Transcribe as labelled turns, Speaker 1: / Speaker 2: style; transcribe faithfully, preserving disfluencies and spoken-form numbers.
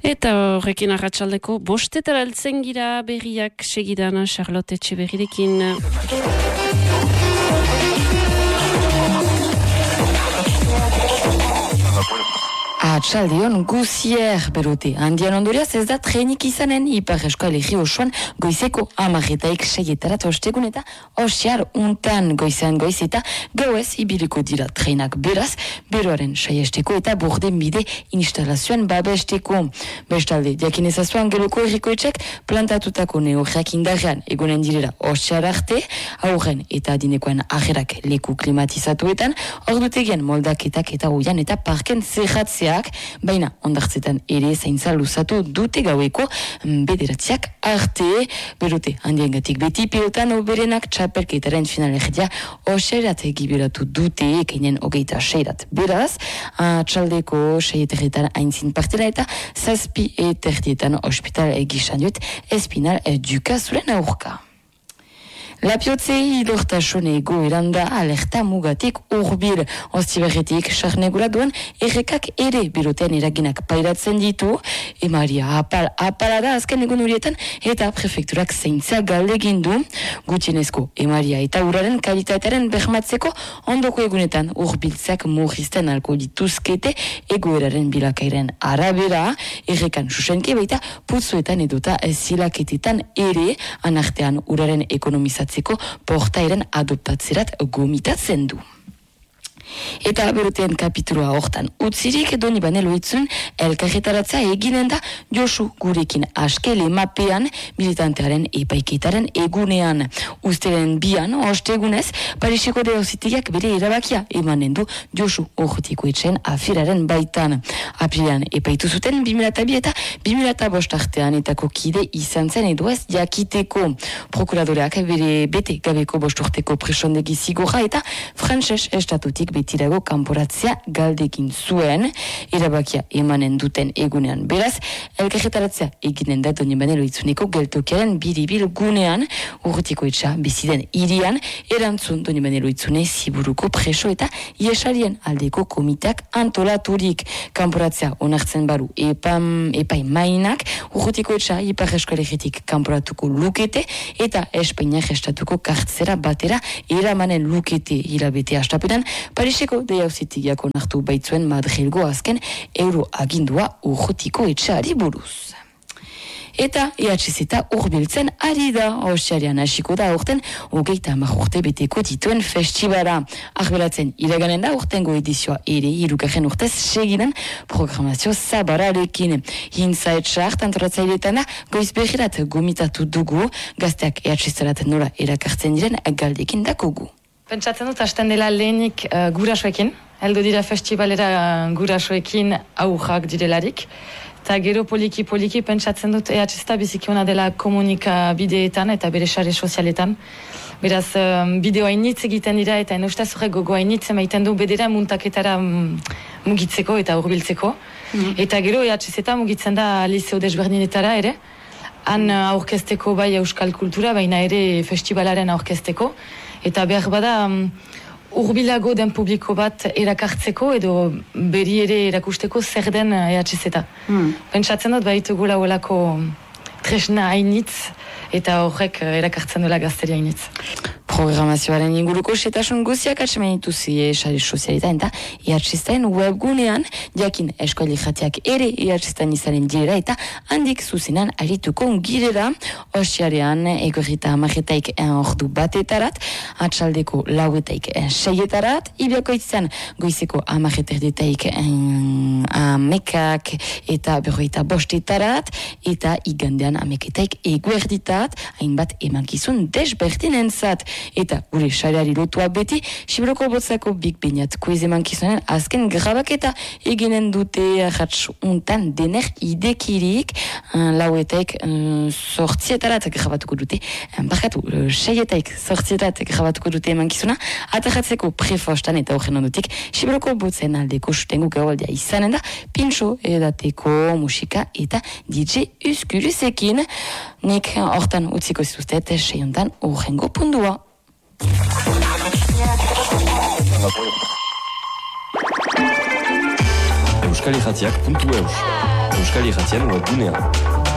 Speaker 1: Eta horrekin arratsaldeko bostetara heltzen gira berriak segidan Charlotte Etxeberrirekin.
Speaker 2: Atxaldion guzier berote. Handian ondoriaz ez da trenik izanen Ipar Euskal Herri osoan goizeko amarretaik seietarat ostegun eta osiar untan goizean goiz eta gauez ibiliko dira trenak beraz, beroaren saiesteko eta borden bide instalazioan babesteko. Bestalde, diakinezazuan geloko erriko etxek plantatutako neurrak indarrean egonen direla osiar arte, aurren eta adinekoen ajerak leku klimatizatuetan, ordutegian moldaketak eta uian eta parken zerratzea. Baina ondartzetan ere zaintza luzatu dute gaueko bederatziak arte, berote handiengatik beti pilotan oberenak txapelketaren finalerdia oserat egibiratu dute ekainen hogeita seirat. Beraz, atxaldeko seieterretan aintzin partela eta zazpi eterdietan ospital egisan dut espinal duka zuren aurka. Lapiotzei lortasune egoeran da alerta mugatik urbil. Ostiberretik sarnegura duen errekak ere berotean eraginak pairatzen ditu. Emaria apal apala da azken egun horietan eta prefekturak zeintza galdegin du. Gutxienezko emaria eta uraren kalitatearen bermatzeko ondoko egunetan urbiltzak murrizten alko dituzkete egoeraren bilakairen arabera. Errekan susenke baita putzuetan edota zilaketetan ere anartean uraren ekonomizatzen portairen adoptatzerat gomitatzen du. Eta berotean kapitulua hortan utzirik doni banelo itzun elkarretaratza eginen da Josu gurekin askele mapean militantearen epaiketaren egunean. Usteren bian, ostegunez, Pariseko deozitiak bere erabakia emanen du Josu ortiko etxen afiraren baitan. Apilean epaitu zuten bi mila bi eta bi mila bost artean etako kide izan zen edo ez jakiteko. Prokuradoreak bere bete gabeko bost urteko presondegi zigorra eta frantses estatutik betirago kanporatzea galdekin zuen, erabakia emanen duten egunean. Beraz, elkarretaratzea eginen da Doni Banelo itzuneko geltokiaren biribil gunean, urrutiko etxa biziden irian, erantzun Doni Banelo itzune ziburuko preso eta iesarien aldeko komiteak antolaturik. Kanporatzea onartzen baru epam, epai mainak, urrutiko etxa Ipar Euskal Herritik kanporatuko lukete eta Espainiak estatuko kartzera batera eramanen lukete hilabete astapenan, Pariseko deauzitiak onartu baitzuen Madrilgo azken euro agindua urrutiko etxeari buruz. Eta E H Z eta urbiltzen ari da, osiarian hasiko da urten, hogeita hamar urte beteko dituen festibala. Arbelatzen iraganen da urtengo edizioa ere hirugarren urtez segidan programazio zabararekin. Hintza etxart antoratzailetan da goiz behirat gomitatu dugu, gazteak E H Z-rat nola erakartzen diren galdekin dakogu.
Speaker 3: Pentsatzen dut, hasten dela lehenik uh, gurasoekin. Heldu dira festivalera uh, gurasoekin aurrak direlarik. Eta gero poliki-poliki pentsatzen dut E H Z biziki ona dela komunikabideetan eta bere sare sozialetan. Beraz, um, bideo hainitz egiten dira eta enostaz horrek gogo hainitz emaiten du bedera muntaketara um, mugitzeko eta urbiltzeko. Mm. Eta gero E H Z mugitzen da liceo desberdinetara ere. Han uh, aurkezteko bai euskal kultura, baina ere festivalaren aurkezteko. Eta behar bada um, urbilago den publiko bat erakartzeko edo beri ere erakusteko zer den E H Z. Hmm. Pentsatzen dut baitugula olako tresna hainitz eta horrek erakartzen dela gazteria hainitz.
Speaker 2: Programazioaren inguruko setasun guziak atsemen dituzi sare sozialetan eta E H Z-en webgunean, jakin eskuali jatiak ere E H Z-en izanen direra eta handik zuzenan arituko girera, osiarean egorita amarretaik ordu batetarat, atxaldeko lauetaik seietarat, ibiako itzan goizeko amarreterdetaik amekak eta berroita bostetarat, eta igandean ameketaik eguerditat, hainbat emankizun desberdinen zat. Eta gure sareari lotua beti, Sibroko botzako Big Beniat koiz emankizunen azken grabaketa eginen dute ratz untan dener idekirik, lauetaik sortzietarat grabatuko dute, bakatu, seietaik sortzietarat grabatuko dute emankizuna, atajatzeko prefostan eta horren ondotik, Sibroko botzen aldeko sutengu gaualdea izanen da, pintxo edateko musika eta D J Uskulusekin, nik hortan utziko zuztet, seiontan horrengo pundua.
Speaker 4: euskal irratiak puntu eus. Euskal Irratian webgunean.